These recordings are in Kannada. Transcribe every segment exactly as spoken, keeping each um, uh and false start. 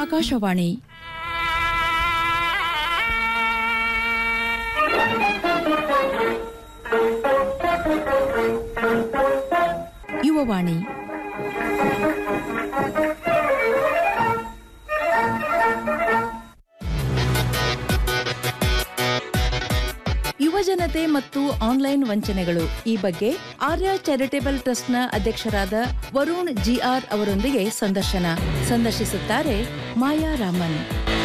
ಆಕಾಶವಾಣಿ ಯುವವಾಣಿ. ಯುವಜನತೆ ಮತ್ತು ಆನ್ಲೈನ್ ವಂಚನೆಗಳು ಈ ಬಗ್ಗೆ ಆರ್ಯ ಚಾರಿಟೇಬಲ್ ಟ್ರಸ್ಟ್ನ ಅಧ್ಯಕ್ಷರಾದ ವರುಣ್ ಜಿಆರ್ ಅವರೊಂದಿಗೆ ಸಂದರ್ಶನ ಸಂದರ್ಶಿಸುತ್ತಾರೆ ಮಾಯಾ ರಾಮನ್.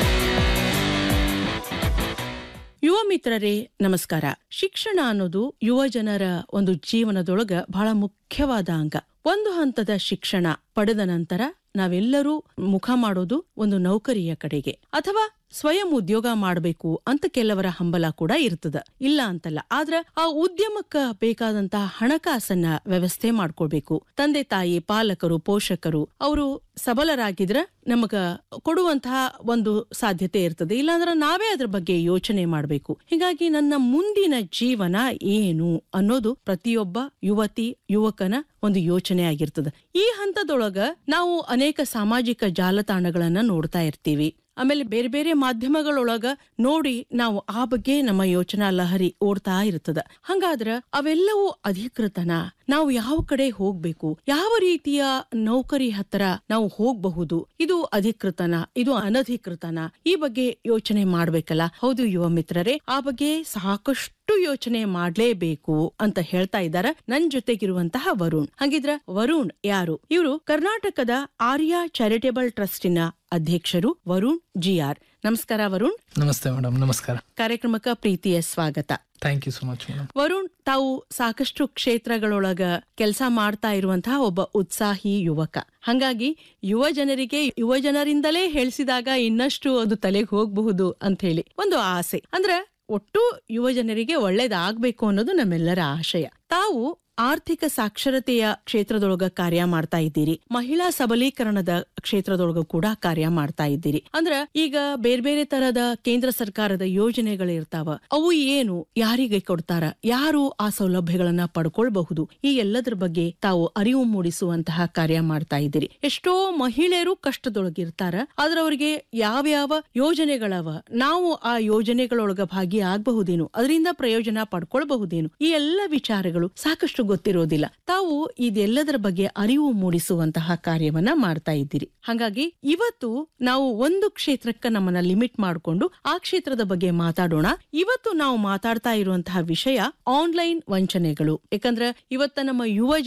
ಯುವ ಮಿತ್ರರೇ ನಮಸ್ಕಾರ. ಶಿಕ್ಷಣ ಅನ್ನೋದು ಯುವ ಜನರ ಒಂದು ಜೀವನದೊಳಗ ಬಹಳ ಮುಖ್ಯವಾದ ಅಂಗ. ಒಂದು ಹಂತದ ಶಿಕ್ಷಣ ಪಡೆದ ನಂತರ ನಾವೆಲ್ಲರೂ ಮುಖ ಮಾಡೋದು ಒಂದು ನೌಕರಿಯ ಕಡೆಗೆ ಅಥವಾ ಸ್ವಯಂ ಉದ್ಯೋಗ ಮಾಡಬೇಕು ಅಂತ ಕೆಲವರ ಹಂಬಲ ಕೂಡ ಇರ್ತದ, ಇಲ್ಲ ಅಂತಲ್ಲ. ಆದ್ರ ಆ ಉದ್ಯಮಕ್ಕ ಬೇಕಾದಂತಹ ಹಣಕಾಸನ್ನ ವ್ಯವಸ್ಥೆ ಮಾಡ್ಕೊಳ್ಬೇಕು. ತಂದೆ ತಾಯಿ, ಪಾಲಕರು, ಪೋಷಕರು ಅವರು ಸಬಲರಾಗಿದ್ರ ನಮಗ ಕೊಡುವಂತಹ ಒಂದು ಸಾಧ್ಯತೆ ಇರ್ತದೆ. ಇಲ್ಲಾಂದ್ರ ನಾವೇ ಅದ್ರ ಬಗ್ಗೆ ಯೋಚನೆ ಮಾಡ್ಬೇಕು. ಹೀಗಾಗಿ ನನ್ನ ಮುಂದಿನ ಜೀವನ ಏನು ಅನ್ನೋದು ಪ್ರತಿಯೊಬ್ಬ ಯುವತಿ ಯುವಕನ ಒಂದು ಯೋಚನೆ ಆಗಿರ್ತದ. ಈ ಹಂತದೊಳಗ ನಾವು ಅನೇಕ ಸಾಮಾಜಿಕ ಜಾಲತಾಣಗಳನ್ನ ನೋಡ್ತಾ ಇರ್ತೀವಿ. ಆಮೇಲೆ ಬೇರೆ ಬೇರೆ ಮಾಧ್ಯಮಗಳೊಳಗ ನೋಡಿ ನಾವು ಆ ಬಗ್ಗೆ ನಮ್ಮ ಯೋಚನಾ ಲಹರಿ ಓಡ್ತಾ ಇರ್ತದ. ಹಂಗಾದ್ರ ಅವೆಲ್ಲವೂ ಅಧಿಕೃತನ? ನಾವು ಯಾವ ಕಡೆ ಹೋಗ್ಬೇಕು? ಯಾವ ರೀತಿಯ ನೌಕರಿ ಹತ್ರ ನಾವು ಹೋಗಬಹುದು? ಇದು ಅಧಿಕೃತನ, ಇದು ಅನಧಿಕೃತನ? ಈ ಬಗ್ಗೆ ಯೋಚನೆ ಮಾಡ್ಬೇಕಲ್ಲ. ಹೌದು ಯುವ ಮಿತ್ರರೇ, ಆ ಬಗ್ಗೆ ಸಾಕಷ್ಟು ಯೋಚನೆ ಮಾಡ್ಲೇಬೇಕು ಅಂತ ಹೇಳ್ತಾ ಇದ್ದಾರ ನನ್ ಜೊತೆಗಿರುವಂತಹ ವರುಣ್. ಹಾಗಿದ್ರ ವರುಣ್ ಯಾರು? ಇವರು ಕರ್ನಾಟಕದ ಆರ್ಯ ಚಾರಿಟೇಬಲ್ ಟ್ರಸ್ಟಿನ ಅಧ್ಯಕ್ಷರು ವರುಣ್ ಜಿಆರ್. ನಮಸ್ಕಾರ ವರುಣ್. ನಮಸ್ತೆ ಮೇಡಮ್. ನಮಸ್ಕಾರ. ಕಾರ್ಯಕ್ರಮಕ್ಕೆ ಪ್ರೀತಿಯ ಸ್ವಾಗತ. Thank you so much madam. Varun, ತಾವು ಸಾಕಷ್ಟು ಕ್ಷೇತ್ರಗಳೊಳಗ ಕೆಲಸ ಮಾಡ್ತಾ ಇರುವಂತಹ ಒಬ್ಬ ಉತ್ಸಾಹಿ ಯುವಕ. ಹಂಗಾಗಿ ಯುವ ಜನರಿಗೆ ಯುವ ಜನರಿಂದಲೇ ಹೇಳಿಸಿದಾಗ ಇನ್ನಷ್ಟು ಅದು ತಲೆಗೆ ಹೋಗಬಹುದು ಅಂತ ಹೇಳಿ ಒಂದು ಆಸೆ. ಅಂದ್ರೆ ಒಟ್ಟು ಯುವ ಜನರಿಗೆ ಒಳ್ಳೇದಾಗ್ಬೇಕು ಅನ್ನೋದು ನಮ್ಮೆಲ್ಲರ ಆಶಯ. ತಾವು ಆರ್ಥಿಕ ಸಾಕ್ಷರತೆಯ ಕ್ಷೇತ್ರದೊಳಗ ಕಾರ್ಯ ಮಾಡ್ತಾ ಇದ್ದೀರಿ, ಮಹಿಳಾ ಸಬಲೀಕರಣದ ಕ್ಷೇತ್ರದೊಳಗ ಕೂಡ ಕಾರ್ಯ ಮಾಡ್ತಾ ಇದ್ದೀರಿ. ಅಂದ್ರ ಈಗ ಬೇರೆ ಬೇರೆ ತರದ ಕೇಂದ್ರ ಸರ್ಕಾರದ ಯೋಜನೆಗಳಿರ್ತಾವ. ಅವು ಏನು, ಯಾರಿಗೆ ಕೊಡ್ತಾರ, ಯಾರು ಆ ಸೌಲಭ್ಯಗಳನ್ನ ಪಡ್ಕೊಳ್ಬಹುದು, ಈ ಎಲ್ಲದ್ರ ಬಗ್ಗೆ ತಾವು ಅರಿವು ಮೂಡಿಸುವಂತಹ ಕಾರ್ಯ ಮಾಡ್ತಾ ಇದ್ದೀರಿ. ಎಷ್ಟೋ ಮಹಿಳೆಯರು ಕಷ್ಟದೊಳಗಿರ್ತಾರ, ಆದ್ರ ಅವ್ರಿಗೆ ಯಾವ್ಯಾವ ಯೋಜನೆಗಳವ, ನಾವು ಆ ಯೋಜನೆಗಳೊಳಗ ಭಾಗಿ ಆಗಬಹುದೇನು, ಅದರಿಂದ ಪ್ರಯೋಜನ ಪಡ್ಕೊಳ್ಬಹುದೇನು, ಈ ಎಲ್ಲ ವಿಚಾರಗಳು ಸಾಕಷ್ಟು ಗೊತ್ತಿರೋದಿಲ್ಲ. ತಾವು ಇದೆಲ್ಲದರ ಬಗ್ಗೆ ಅರಿವು ಮೂಡಿಸುವಂತಹ ಕಾರ್ಯವನ್ನ ಮಾಡ್ತಾ ಇದ್ದೀರಿ. ಹಾಗಾಗಿ ಇವತ್ತು ನಾವು ಒಂದು ಕ್ಷೇತ್ರಕ್ಕೆ ನಮ್ಮನ್ನ ಲಿಮಿಟ್ ಮಾಡಿಕೊಂಡು ಆ ಕ್ಷೇತ್ರದ ಬಗ್ಗೆ ಮಾತಾಡೋಣ. ಇವತ್ತು ನಾವು ಮಾತಾಡ್ತಾ ಇರುವಂತಹ ವಿಷಯ ಆನ್ಲೈನ್ ವಂಚನೆಗಳು. ಯಾಕಂದ್ರೆ ಇವತ್ತ ನಮ್ಮ ಯುವ